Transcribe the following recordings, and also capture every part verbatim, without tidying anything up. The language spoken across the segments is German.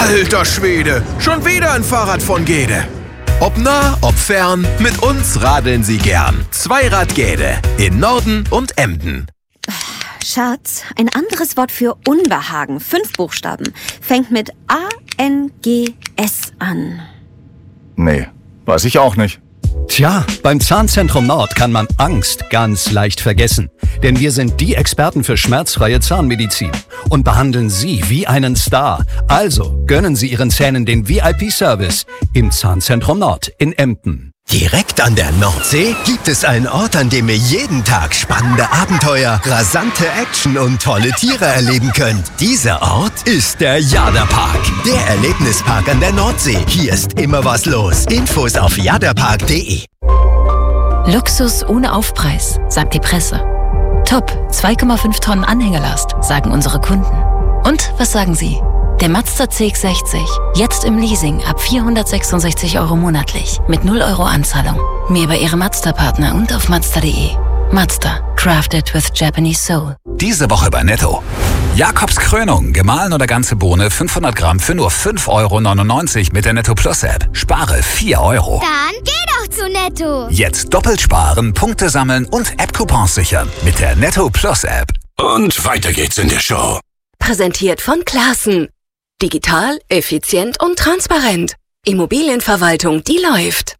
Alter Schwede, schon wieder ein Fahrrad von Gede. Ob nah, ob fern, mit uns radeln Sie gern. Zweirad Gede in Norden und Emden. Schatz, ein anderes Wort für Unbehagen, fünf Buchstaben, fängt mit A N G S an. Nee, weiß ich auch nicht. Tja, beim Zahnzentrum Nord kann man Angst ganz leicht vergessen. Denn wir sind die Experten für schmerzfreie Zahnmedizin und behandeln Sie wie einen Star. Also gönnen Sie Ihren Zähnen den V I P-Service im Zahnzentrum Nord in Emden. Direkt an der Nordsee gibt es einen Ort, an dem ihr jeden Tag spannende Abenteuer, rasante Action und tolle Tiere erleben könnt. Dieser Ort ist der Jadapark, der Erlebnispark an der Nordsee. Hier ist immer was los. Infos auf jadapark punkt de. Luxus ohne Aufpreis, sagt die Presse. Top, zwei Komma fünf Tonnen Anhängelast, sagen unsere Kunden. Und was sagen Sie? Der Mazda C X sechzig, jetzt im Leasing ab vierhundertsechsundsechzig Euro monatlich mit null Euro Anzahlung. Mehr bei Ihrem Mazda-Partner und auf mazda punkt de. Mazda, crafted with Japanese soul. Diese Woche bei Netto. Jakobs Krönung, gemahlen oder ganze Bohne, fünfhundert Gramm für nur fünf Euro neunundneunzig mit der Netto Plus App. Spare vier Euro. Dann geh doch zu Netto. Jetzt doppelt sparen, Punkte sammeln und App-Coupons sichern mit der Netto Plus App. Und weiter geht's in der Show. Präsentiert von Classen. Digital, effizient und transparent. Immobilienverwaltung, die läuft.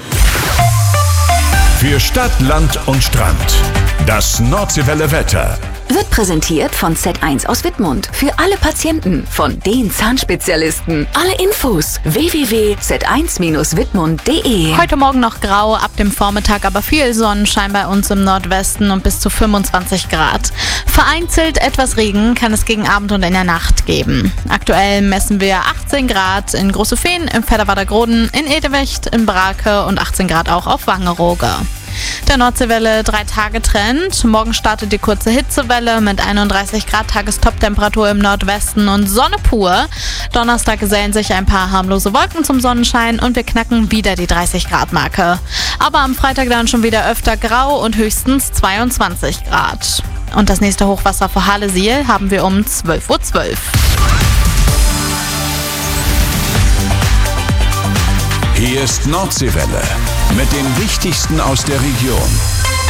Für Stadt, Land und Strand. Das Nordseewelle Wetter. Wird präsentiert von Z eins aus Wittmund. Für alle Patienten von den Zahnspezialisten. Alle Infos w w w punkt z eins bindestrich wittmund punkt de. Heute Morgen noch grau, ab dem Vormittag aber viel Sonnenschein bei uns im Nordwesten und bis zu fünfundzwanzig Grad. Vereinzelt etwas Regen kann es gegen Abend und in der Nacht geben. Aktuell messen wir achtzehn Grad in Großefehn, im Vedderwader-Groden, in Edewecht, in Brake und achtzehn Grad auch auf Wangerooge. Der Nordseewelle drei Tage Trend. Morgen startet die kurze Hitzewelle mit einunddreißig Grad Tagestoptemperatur im Nordwesten und Sonne pur. Donnerstag gesellen sich ein paar harmlose Wolken zum Sonnenschein und wir knacken wieder die dreißig Grad Marke. Aber am Freitag dann schon wieder öfter grau und höchstens zweiundzwanzig Grad. Und das nächste Hochwasser vor Halesiel haben wir um zwölf Uhr zwölf. Hier ist Nordseewelle mit dem Wichtigsten aus der Region.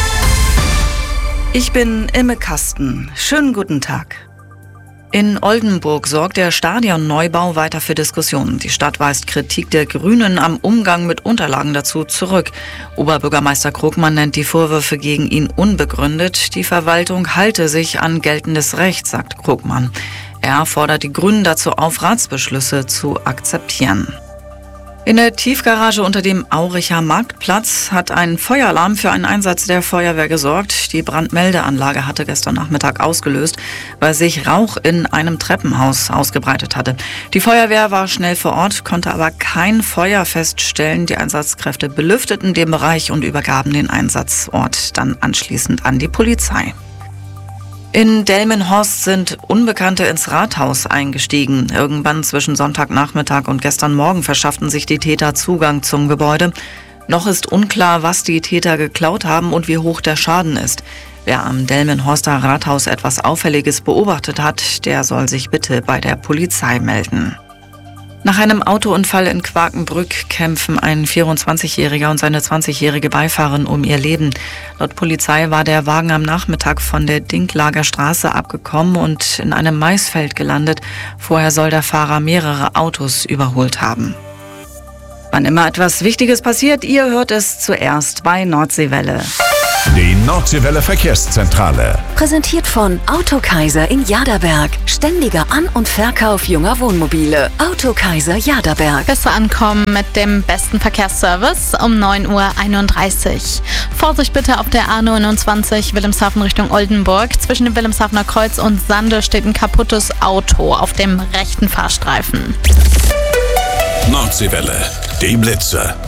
Ich bin Imme Kasten. Schönen guten Tag. In Oldenburg sorgt der Stadionneubau weiter für Diskussionen. Die Stadt weist Kritik der Grünen am Umgang mit Unterlagen dazu zurück. Oberbürgermeister Krogmann nennt die Vorwürfe gegen ihn unbegründet. Die Verwaltung halte sich an geltendes Recht, sagt Krogmann. Er fordert die Grünen dazu auf, Ratsbeschlüsse zu akzeptieren. In der Tiefgarage unter dem Auricher Marktplatz hat ein Feueralarm für einen Einsatz der Feuerwehr gesorgt. Die Brandmeldeanlage hatte gestern Nachmittag ausgelöst, weil sich Rauch in einem Treppenhaus ausgebreitet hatte. Die Feuerwehr war schnell vor Ort, konnte aber kein Feuer feststellen. Die Einsatzkräfte belüfteten den Bereich und übergaben den Einsatzort dann anschließend an die Polizei. In Delmenhorst sind Unbekannte ins Rathaus eingestiegen. Irgendwann zwischen Sonntagnachmittag und gestern Morgen verschafften sich die Täter Zugang zum Gebäude. Noch ist unklar, was die Täter geklaut haben und wie hoch der Schaden ist. Wer am Delmenhorster Rathaus etwas Auffälliges beobachtet hat, der soll sich bitte bei der Polizei melden. Nach einem Autounfall in Quakenbrück kämpfen ein vierundzwanzigjähriger und seine zwanzigjährige Beifahrerin um ihr Leben. Laut Polizei war der Wagen am Nachmittag von der Dinklager Straße abgekommen und in einem Maisfeld gelandet. Vorher soll der Fahrer mehrere Autos überholt haben. Wann immer etwas Wichtiges passiert, ihr hört es zuerst bei Nordseewelle. Die Nordseewelle Verkehrszentrale. Präsentiert von Autokaiser in Jaderberg. Ständiger An- und Verkauf junger Wohnmobile. Autokaiser Jaderberg. Besser ankommen mit dem besten Verkehrsservice um neun Uhr einunddreißig. Vorsicht bitte auf der A neunundzwanzig Wilhelmshaven Richtung Oldenburg. Zwischen dem Wilhelmshavener Kreuz und Sande steht ein kaputtes Auto auf dem rechten Fahrstreifen. Nordseewelle, die Blitze.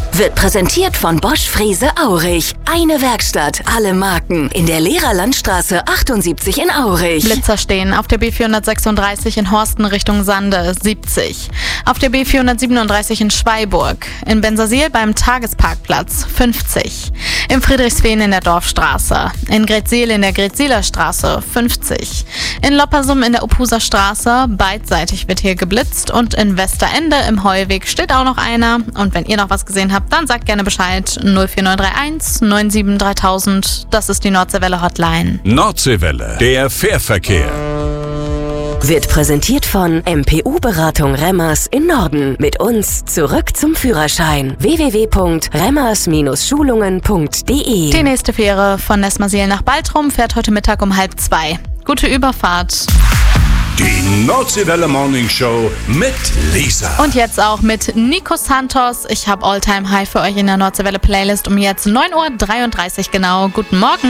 Wird präsentiert von Bosch Frese Aurich. Eine Werkstatt, alle Marken. In der Lehrerlandstraße achtundsiebzig in Aurich. Blitzer stehen auf der B vierhundertsechsunddreißig in Horsten Richtung Sande siebzig. Auf der B vierhundertsiebenunddreißig in Schweiburg. In Bensersiel beim Tagesparkplatz fünfzig. In Friedrichsfehn in der Dorfstraße. In Gretzsiel in der Gretzieler Straße fünfzig. In Loppersum in der Uphuser Straße. Beidseitig wird hier geblitzt. Und in Westerende im Heuweg steht auch noch einer. Und wenn ihr noch was gesehen habt, dann sagt gerne Bescheid. null vier neun drei eins neun sieben dreitausend. Das ist die Nordseewelle Hotline. Nordseewelle, der Fährverkehr. Wird präsentiert von M P U-Beratung Remmers in Norden. Mit uns zurück zum Führerschein. w w w punkt remmers Schulungen punkt de. Die nächste Fähre von Nesmersiel nach Baltrum fährt heute Mittag um halb zwei. Gute Überfahrt. Die Nordseewelle Morning Show mit Lisa. Und jetzt auch mit Nico Santos. Ich habe All Time High für euch in der Nordseewelle Playlist um jetzt neun Uhr dreiunddreißig genau. Guten Morgen.